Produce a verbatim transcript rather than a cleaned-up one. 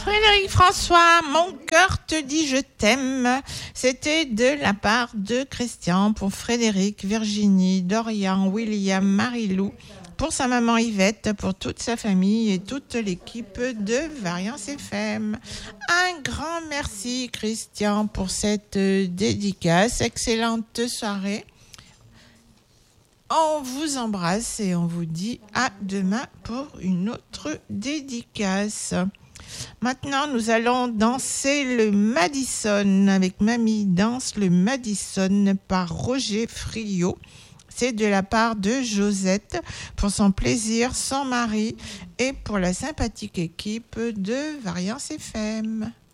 Frédéric François, mon cœur te dit je t'aime. C'était de la part de Christian pour Frédéric, Virginie, Dorian, William, Marie-Lou, pour sa maman Yvette, pour toute sa famille et toute l'équipe de Variance F M. Un grand merci Christian pour cette dédicace. Excellente soirée. On vous embrasse et on vous dit à demain pour une autre dédicace. Maintenant, nous allons danser le Madison avec Mamie danse le Madison par Roger Friot. C'est de la part de Josette pour son plaisir, son mari et pour la sympathique équipe de Variance F M.